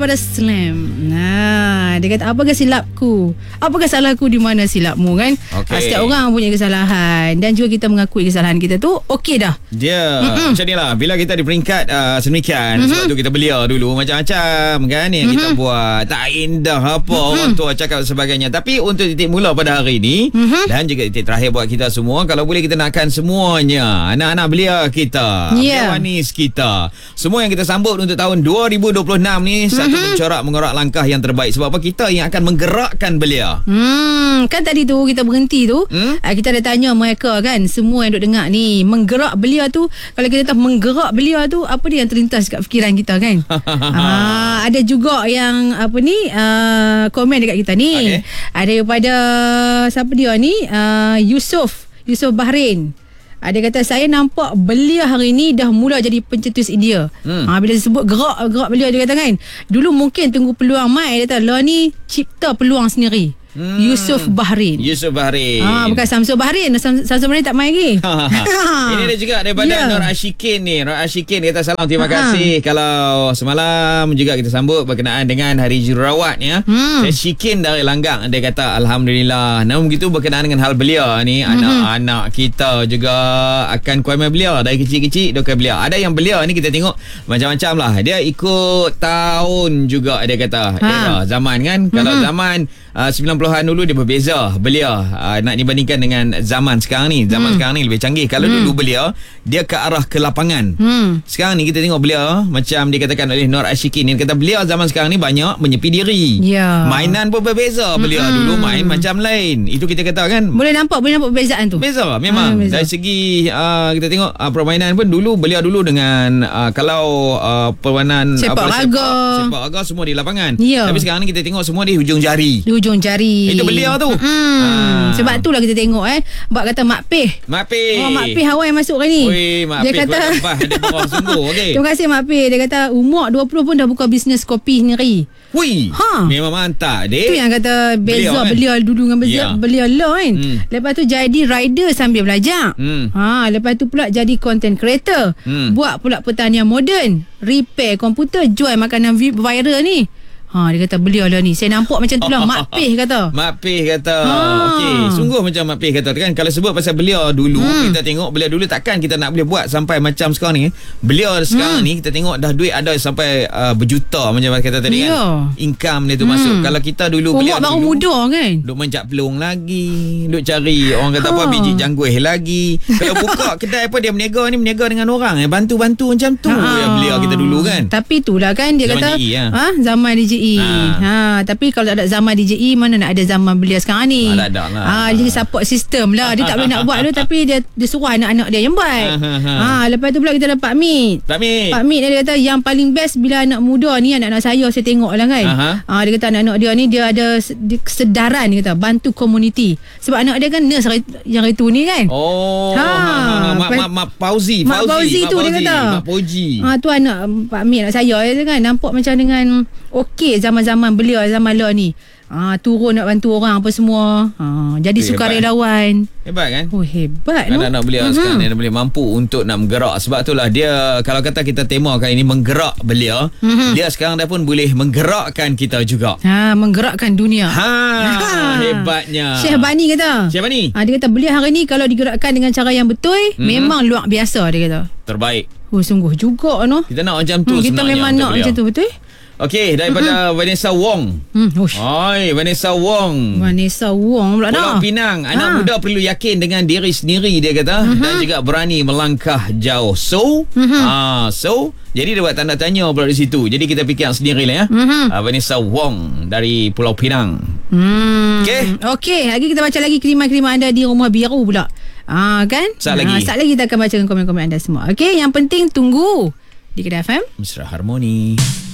pada Slam. Dia kata, apakah silapku? Apakah salahku, di mana silapmu, kan? Setiap orang punya kesalahan dan juga kita mengakui kesalahan kita tu okey dah. Dia macam ni lah. Bila kita di peringkat sedemikian, sebab tu kita belia dulu macam-macam kan yang kita buat. Tak indah apa orang tua cakap sebagainya. Tapi untuk titik mula pada hari ni dan juga titik terakhir buat kita semua, kalau boleh kita nakkan semuanya, anak-anak belia kita, belia manis kita, semua yang kita sambut untuk tahun 2026 ni, satu mencorak langkah yang terbaik. Sebab apa? Kita yang akan menggerakkan belia. Kan tadi tu kita berhenti tu, kita dah tanya mereka kan, semua yang duk dengar ni, menggerak belia tu, kalau kita tahu menggerak belia tu, apa dia yang terlintas kat fikiran kita kan? Ada juga yang komen dekat kita ni. Ada daripada siapa dia ni, Yusof Bahrain. Dia kata, saya nampak belia hari ni dah mula jadi pencetus idea. Bila disebut gerak belia, dia kata kan, dulu mungkin tunggu peluang mai, dia kata lah ni cipta peluang sendiri. Yusof Bahrain. Bukan Samsul Bahrain. Samsul Bahrain tak main lagi. Ini dia juga daripada Nur Ashikin ni. Nur Ashikin kata, salam, terima kasih. Kalau semalam juga kita sambut berkenaan dengan Hari Jururawat ya. Saya Shikin dari Langgang. Dia kata, alhamdulillah. Namun begitu berkenaan dengan hal belia ni, anak-anak kita juga akan kuai belia dari kecil-kecil. Dia belia. Ada yang belia ni kita tengok macam-macam lah. Dia ikut tahun juga, dia kata. Era zaman kan. Kalau zaman 90-an dulu dia berbeza belia, nak dibandingkan dengan zaman sekarang ni. Zaman sekarang ni lebih canggih. Kalau dulu belia dia ke arah ke lapangan. Sekarang ni kita tengok belia macam dikatakan oleh Nur Ashikin, dia kata belia zaman sekarang ni banyak menyepi diri. Mainan pun berbeza. Belia dulu main macam lain. Itu kita kata kan, boleh nampak perbezaan tu. Beza memang. Dari segi kita tengok permainan pun dulu, belia dulu dengan kalau permainan sepak raga semua di lapangan. Tapi sekarang ni kita tengok semua di hujung jari. Itu belia tu. Sebab itulah kita tengok Bak kata Mak Peh Mak Peh Hawaii masuk hari ni. Dia kata ada bawah sungguh. Terima kasih Mak Peh. Dia kata umur 20 pun dah buka bisnes kopi sendiri. Memang mantap dek. Tu yang kata beza belia dulu dengan belia lah kan. Lepas tu jadi rider sambil belajar. Lepas tu pula jadi content creator. Buat pula pertanian moden, repair komputer, jual makanan viral ni. Dia kata belia lah ni. Saya nampak macam tu lah. Mak Peh kata. Okey, sungguh macam Mak Peh kata kan. Kalau sebut pasal belia dulu, kita tengok belia dulu takkan kita nak boleh buat sampai macam sekarang ni. Belia sekarang ni kita tengok dah duit ada sampai berjuta macam kata tadi kan. Income dia tu masuk. Kalau kita dulu belia baru dulu, muda kan, duk mencap pelung lagi, duk cari orang kata apa, biji jangguih lagi. Kalau buka kedai apa, dia berniaga dengan orang, bantu-bantu macam tu. Belia kita dulu kan. Tapi itulah kan dia zaman kata DJE, zaman DJE. Tapi kalau tak ada zaman DJE, mana nak ada zaman belia sekarang ni. Jadi support system lah. Dia tak boleh nak buat tu, tapi dia suruh anak-anak dia yang buat. Lepas tu pula kita ada Pak Mit. Pak Mit dia kata yang paling best bila anak muda ni, anak-anak saya tengok lah kan. Dia kata anak-anak dia ni dia ada kesedaran, dia kata bantu komuniti. Sebab anak dia kan nurse yang itu ni kan. Mak Fauzi tu dia kata. Mak Fauzi. Tu anak Pak Mit, anak saya kan. Nampak macam dengan okey zaman-zaman belia zaman lah ni. Turun nak bantu orang apa semua. Jadi sukarelawan. Hebat kan? Hebat. Anak-anak belia sekarang ni boleh mampu untuk nak menggerak. Sebab itulah dia, kalau kata kita tema kali ni menggerak belia, dia sekarang dah pun boleh menggerakkan kita juga. Menggerakkan dunia. Hebatnya. Syekh Bani kata. Dia kata belia hari ni kalau digerakkan dengan cara yang betul, memang luar biasa, dia kata. Terbaik. Sungguh juga no. Kita nak macam tu sebenarnya. Kita memang nak macam tu, betul? Okey, daripada Vanessa Wong. Vanessa Wong pula dah. Pulau Pinang. Anak muda perlu yakin dengan diri sendiri, dia kata, dan juga berani melangkah jauh. So jadi dia buat tanda tanya pula di situ. Jadi kita fikir sendiri lah ya. Vanessa Wong dari Pulau Pinang. Okey, lagi kita baca lagi kiriman-kiriman anda di Rumah Biru pula. Kan? Saat lagi kita akan baca komen-komen anda semua. Okey, yang penting tunggu di Kedah FM Mesra Harmoni.